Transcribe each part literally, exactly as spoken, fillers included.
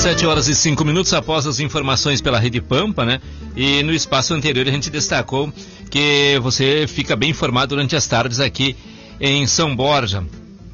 dezessete horas e cinco minutos após as informações pela Rede Pampa, né? E no espaço anterior a gente destacou que você fica bem informado durante as tardes aqui em São Borja.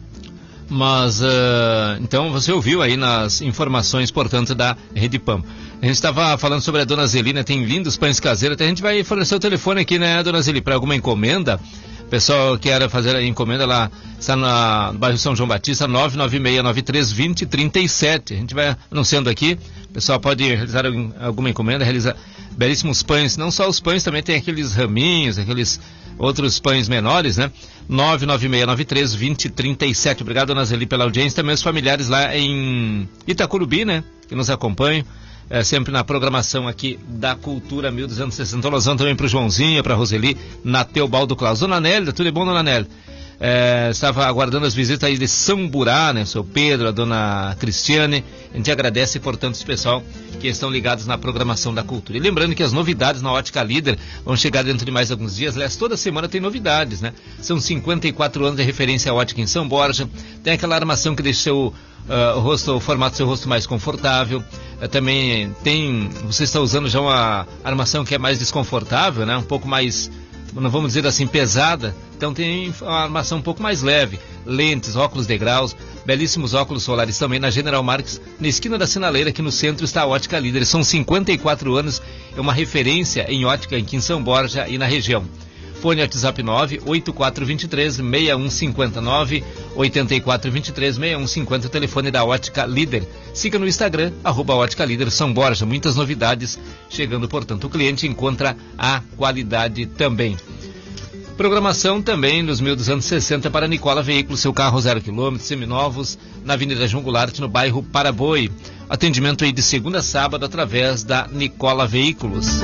Mas, uh, então, você ouviu aí nas informações, portanto, da Rede Pampa. A gente estava falando sobre a Dona Zelina, tem lindos pães caseiros, até a gente vai fornecer o telefone aqui, né, Dona Zeli, para alguma encomenda. O pessoal quer fazer a encomenda lá, está na, no bairro São João Batista, nove nove seis nove três dois zero três sete. A gente vai anunciando aqui, o pessoal pode realizar alguma encomenda, realizar belíssimos pães, não só os pães, também tem aqueles raminhos, aqueles outros pães menores, né? nove nove seis nove três dois zero três sete. Obrigado, Dona Zeli, pela audiência. Também os familiares lá em Itacurubi, né? Que nos acompanham, é, sempre na programação aqui da Cultura mil duzentos e sessenta. Alusão também para o Joãozinho, para a Roseli, na Teobaldo Claus. Dona Nélia, tudo bom, Dona Nélia? É, estava aguardando as visitas aí de São Burá, né? O seu Pedro, a Dona Cristiane. A gente agradece, portanto, os pessoal que estão ligados na programação da Cultura. E lembrando que as novidades na Ótica Líder vão chegar dentro de mais alguns dias. Aliás, toda semana tem novidades, né? São cinquenta e quatro anos de referência à ótica em São Borja. Tem aquela armação que deixa o, uh, o rosto, o formato do seu rosto mais confortável. Uh, também tem, você está usando já uma armação que é mais desconfortável, né? Um pouco mais, não vamos dizer assim, pesada. Então tem uma armação um pouco mais leve. Lentes, óculos de graus, belíssimos óculos solares também na General Marques, na esquina da Sinaleira, aqui no centro está a Ótica Líder. São cinquenta e quatro anos, é uma referência em ótica aqui em São Borja e na região. Fone WhatsApp nove oito quatro dois três seis um cinco nove, oito quatro dois três seis um cinco zero, telefone da Ótica Líder. Siga no Instagram, arroba Ótica Líder São Borja. Muitas novidades chegando, portanto, o cliente encontra a qualidade também. Programação também nos mil duzentos e sessenta para Nicola Veículos, seu carro zero quilômetro, seminovos, na Avenida João Goulart, no bairro Paraboi. Atendimento aí de segunda a sábado através da Nicola Veículos.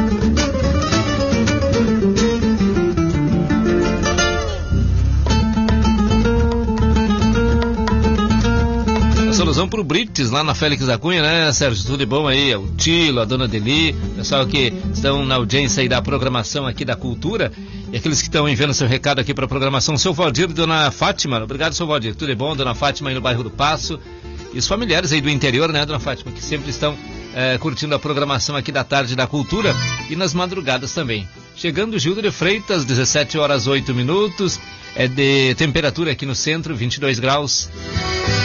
Solução para o Brites, lá na Félix da Cunha, né, Sérgio? Tudo de bom aí? O Tilo, a Dona Deli, pessoal que estão na audiência aí da programação aqui da Cultura, e aqueles que estão enviando seu recado aqui para a programação, seu Valdir e Dona Fátima. Obrigado, seu Valdir. Tudo de bom? Dona Fátima aí no bairro do Passo. E os familiares aí do interior, né, Dona Fátima, que sempre estão é, curtindo a programação aqui da tarde da Cultura e nas madrugadas também. Chegando Gildo de Freitas, dezessete horas oito minutos, é de temperatura aqui no centro, vinte e dois graus.